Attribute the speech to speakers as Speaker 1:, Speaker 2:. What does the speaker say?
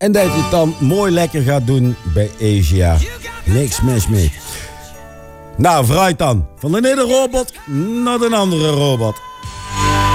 Speaker 1: En dat je het dan mooi lekker gaat doen bij Asia. Niks mis mee. Nou, vooruit dan. Van de ene robot naar de andere robot.